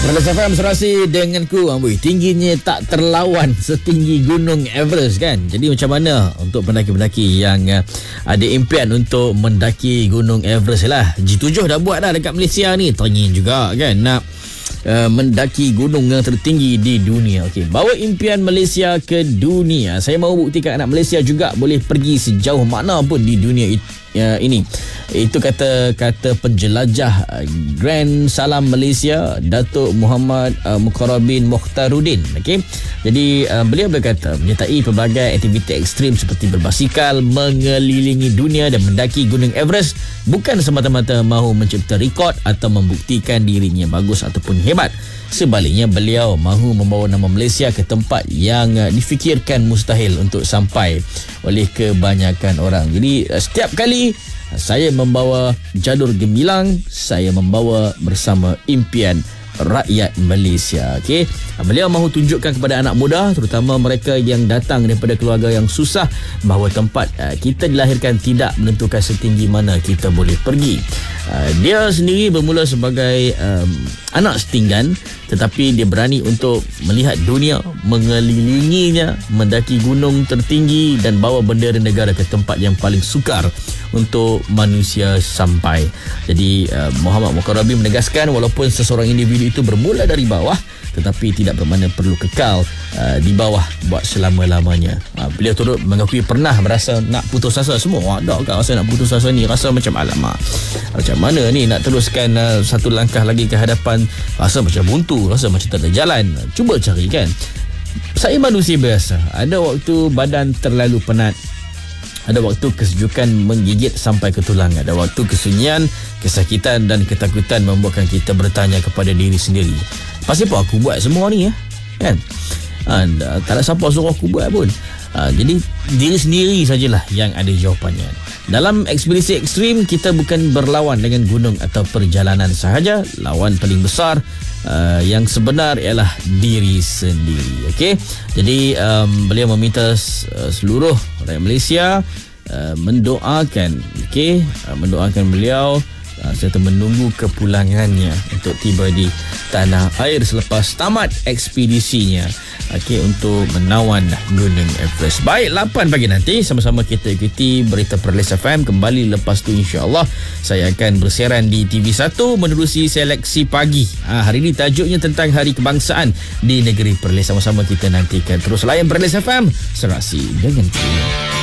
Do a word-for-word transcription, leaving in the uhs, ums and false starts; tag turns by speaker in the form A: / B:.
A: Perlis F M serasi denganku, amboi, tingginya tak terlawan setinggi gunung Everest kan. Jadi macam mana untuk pendaki-pendaki yang uh, ada impian untuk mendaki gunung Everest lah. G tujuh dah buat dah dekat Malaysia ni. Teringin juga kan nak Uh, mendaki gunung yang tertinggi di dunia. Okey, bawa impian Malaysia ke dunia. Saya mahu buktikan anak Malaysia juga boleh pergi sejauh mana pun di dunia it, uh, ini. Itu kata kata penjelajah uh, Grand Salam Malaysia, Datuk Muhammad uh, Mukarrabin Mokhtaruddin. Okey. Jadi uh, beliau berkata menyertai pelbagai aktiviti ekstrim seperti berbasikal, mengelilingi dunia dan mendaki gunung Everest bukan semata-mata mahu mencipta rekod atau membuktikan dirinya bagus ataupun hebat. Sebaliknya, beliau mahu membawa nama Malaysia ke tempat yang uh, difikirkan mustahil untuk sampai oleh kebanyakan orang. Jadi uh, setiap kali uh, saya membawa jalur gemilang, saya membawa bersama impian rakyat Malaysia. Okey, beliau mahu tunjukkan kepada anak muda, terutama mereka yang datang daripada keluarga yang susah, bahawa tempat uh, kita dilahirkan tidak menentukan setinggi mana kita boleh pergi. Uh, dia sendiri bermula sebagai um, anak setinggan, tetapi dia berani untuk melihat dunia, mengelilinginya, mendaki gunung tertinggi dan bawa bendera negara ke tempat yang paling sukar untuk manusia sampai. Jadi uh, Muhammad Mukarrabin menegaskan walaupun seseorang individu itu bermula dari bawah, tetapi tidak bermakna perlu kekal uh, di bawah buat selama-lamanya. Uh, beliau turut mengakui pernah merasa nak putus asa. Semua orang ada kan rasa nak putus asa ni, rasa macam alamak, macam mana ni nak teruskan uh, satu langkah lagi ke hadapan, rasa macam buntu, rasa macam tak ada jalan. Cuba cari kan. Saya manusia biasa, ada waktu badan terlalu penat, ada waktu kesejukan menggigit sampai ke tulang, ada waktu kesunyian, kesakitan dan ketakutan membuatkan kita bertanya kepada diri sendiri, pasal apa aku buat semua ni ya? Kan? Ha, tak ada siapa suruh aku buat pun. Ha, jadi diri sendiri sajalah yang ada jawapannya. Dalam ekspedisi ekstrim, kita bukan berlawan dengan gunung atau perjalanan sahaja. Lawan paling besar uh, yang sebenar ialah diri sendiri. Okey. Jadi um, beliau meminta uh, seluruh rakyat Malaysia uh, mendoakan, okey, uh, mendoakan beliau uh, serta menunggu kepulangannya untuk tiba di tanah air selepas tamat ekspedisinya, okey, untuk menawan gunung Everest. Baik, lapan pagi nanti sama-sama kita ikuti berita Perlis F M kembali. Lepas tu insya-Allah saya akan bersiaran di T V satu menerusi seleksi pagi. Ha, hari ini tajuknya tentang Hari Kebangsaan di negeri Perlis. Sama-sama kita nantikan. Terus layan Perlis F M, serasi dengan kita.